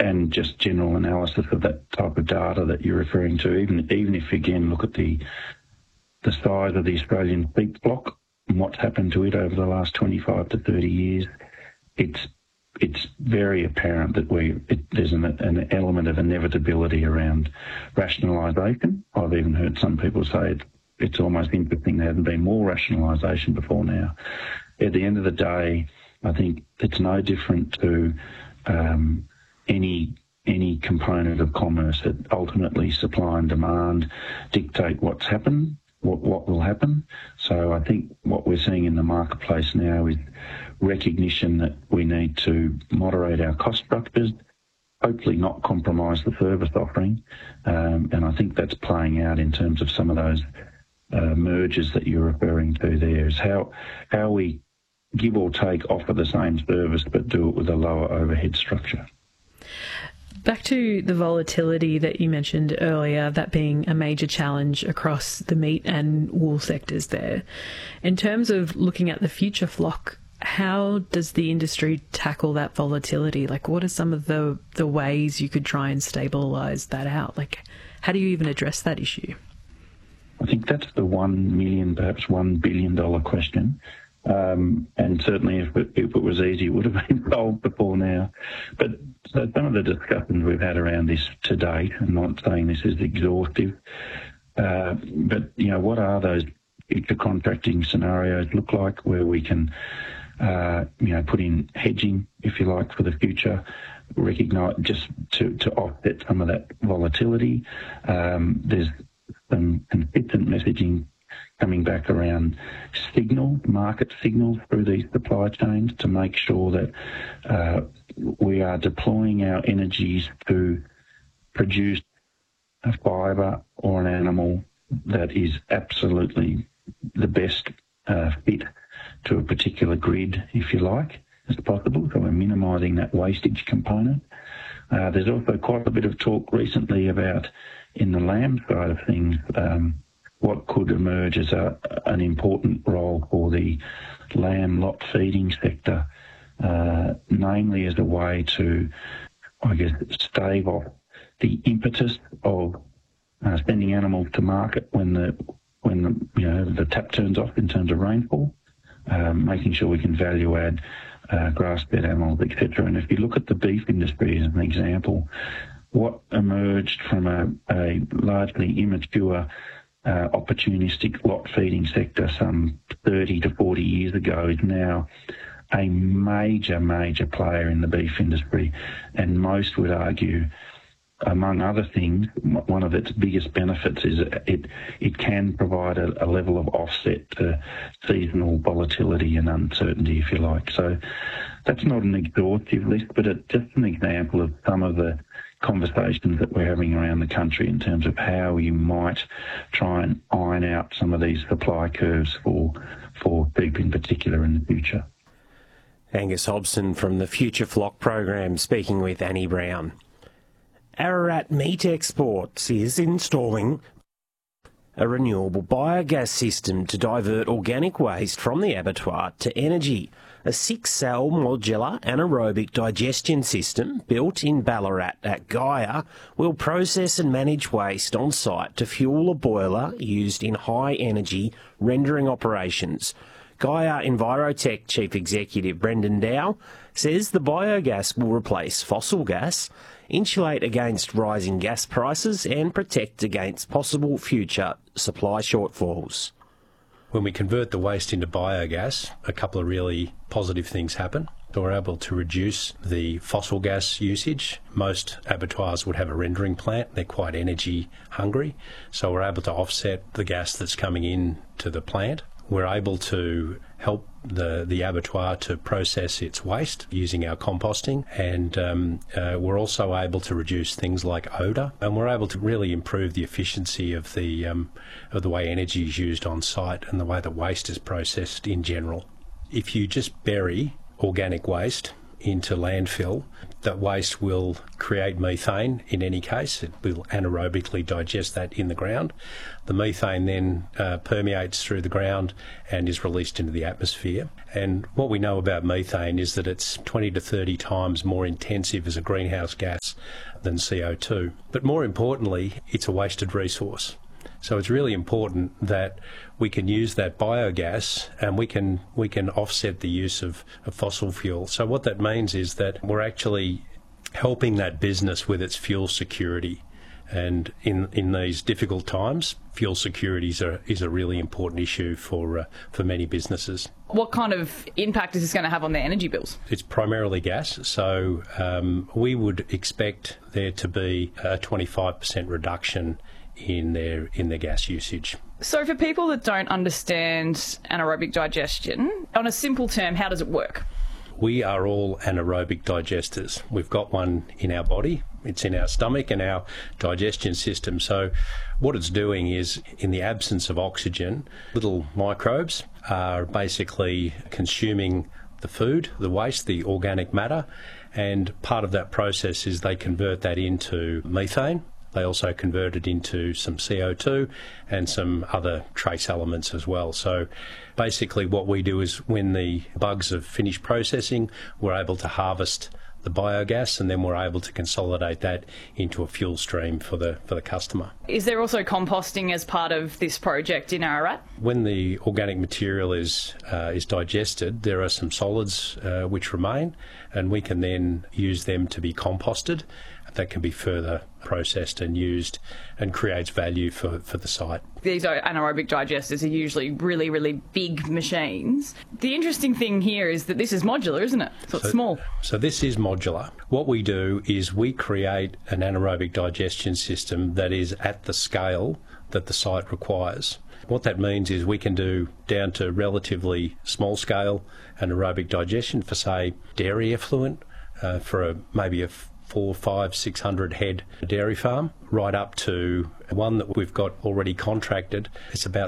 and just general analysis of that type of data that you're referring to, even if you again look at the size of the Australian beef flock and what's happened to it over the last 25 to 30 years, it's very apparent that there's an element of inevitability around rationalisation. I've even heard some people say it's almost interesting there hasn't been more rationalisation before now. At the end of the day, I think it's no different to any component of commerce that ultimately supply and demand dictate what will happen. So I think what we're seeing in the marketplace now is recognition that we need to moderate our cost structures, hopefully not compromise the service offering, and I think that's playing out in terms of some of those mergers that you're referring to there, is how we give or take offer the same service but do it with a lower overhead structure. Back to the volatility that you mentioned earlier, that being a major challenge across the meat and wool sectors there. In terms of looking at the future flock, how does the industry tackle that volatility? Like, what are some of the ways you could try and stabilise that out? Like, how do you even address that issue? I think that's the $1 million, perhaps $1 billion question. And certainly if it was easy, it would have been solved before now. But so some of the discussions we've had around this to date, I'm not saying this is exhaustive, but, what are those future contracting scenarios look like where we can, put in hedging, if you like, for the future, recognise just to offset some of that volatility. There's some consistent messaging coming back around market signals through these supply chains to make sure that we are deploying our energies to produce a fibre or an animal that is absolutely the best fit to a particular grid, if you like, as possible. So we're minimising that wastage component. There's also quite a bit of talk recently about, in the lamb side of things, what could emerge as an important role for the lamb lot feeding sector, namely as a way to, I guess, stave off the impetus of sending animals to market when the tap turns off in terms of rainfall, making sure we can value add grass-fed animals, etc. And if you look at the beef industry as an example, what emerged from a largely immature opportunistic lot feeding sector some 30 to 40 years ago is now a major player in the beef industry, and most would argue, among other things, one of its biggest benefits is it can provide a level of offset to seasonal volatility and uncertainty, if you like. So that's not an exhaustive list, but it's just an example of some of the conversations that we're having around the country in terms of how you might try and iron out some of these supply curves for beef in particular in the future. Angus Hobson from the Future Flock program speaking with Annie Brown. Ararat Meat Exports is installing a renewable biogas system to divert organic waste from the abattoir to energy. A 6-cell modular anaerobic digestion system built in Ballarat at Gaia will process and manage waste on site to fuel a boiler used in high-energy rendering operations. Gaia Envirotech Chief Executive Brendan Dow says the biogas will replace fossil gas, insulate against rising gas prices and protect against possible future supply shortfalls. When we convert the waste into biogas, a couple of really positive things happen. So we're able to reduce the fossil gas usage. Most abattoirs would have a rendering plant. They're quite energy hungry. So we're able to offset the gas that's coming in to the plant. We're able to help the abattoir to process its waste using our composting, and we're also able to reduce things like odour, and we're able to really improve the efficiency of the way energy is used on site and the way that waste is processed in general. If you just bury organic waste into landfill, that waste will create methane in any case. It will anaerobically digest that in the ground. The methane then permeates through the ground and is released into the atmosphere. And what we know about methane is that it's 20 to 30 times more intensive as a greenhouse gas than CO2. But more importantly, it's a wasted resource. So it's really important that we can use that biogas and we can offset the use of fossil fuel. So what that means is that we're actually helping that business with its fuel security. And in these difficult times, fuel security is a really important issue for many businesses. What kind of impact is this going to have on their energy bills? It's primarily gas, so we would expect there to be a 25% reduction in their gas usage. So for people that don't understand anaerobic digestion, on a simple term, how does it work? We are all anaerobic digesters. We've got one in our body. It's in our stomach and our digestion system. So what it's doing is, in the absence of oxygen, little microbes are basically consuming the food, the waste, the organic matter, and part of that process is they convert that into methane. They also convert it into some CO2 and some other trace elements as well. So basically what we do is, when the bugs have finished processing, we're able to harvest the biogas and then we're able to consolidate that into a fuel stream for the customer. Is there also composting as part of this project in Ararat? When the organic material is digested, there are some solids which remain, and we can then use them to be composted. That can be further processed and used and creates value for the site. These anaerobic digesters are usually really, really big machines. The interesting thing here is that this is modular, isn't it? So it's small. So this is modular. What we do is we create an anaerobic digestion system that is at the scale that the site requires. What that means is we can do down to relatively small scale anaerobic digestion for, say, dairy effluent, for maybe a 400, 500, 600 head dairy farm, right up to one that we've got already contracted. It's about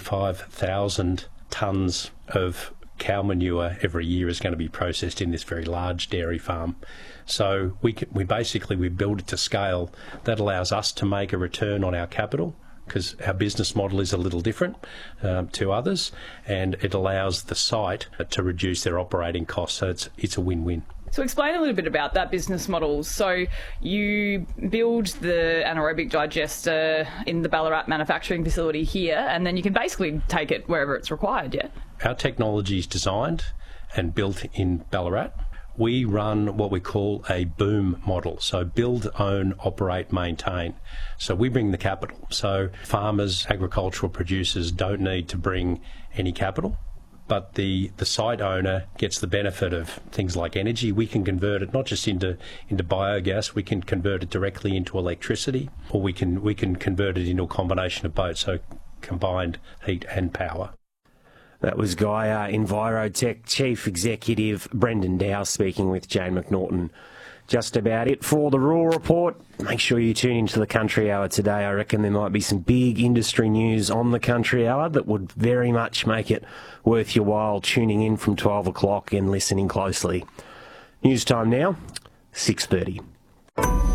75,000 tonnes of cow manure every year is going to be processed in this very large dairy farm. So we build it to scale. That allows us to make a return on our capital, because our business model is a little different to others, and it allows the site to reduce their operating costs. So it's a win-win. So explain a little bit about that business model. So you build the anaerobic digester in the Ballarat manufacturing facility here, and then you can basically take it wherever it's required, yeah? Our technology is designed and built in Ballarat. We run what we call a boom model, so build, own, operate, maintain. So we bring the capital. So farmers, agricultural producers don't need to bring any capital, but the site owner gets the benefit of things like energy. We can convert it not just into biogas, we can convert it directly into electricity, or we can convert it into a combination of both, so combined heat and power. That was Gaia Envirotech Chief Executive Brendan Dow speaking with Jane McNaughton. Just about it for the Raw Report. Make sure you tune into the Country Hour today. I reckon there might be some big industry news on the Country Hour that would very much make it worth your while tuning in from 12 o'clock and listening closely. News time now, 6:30.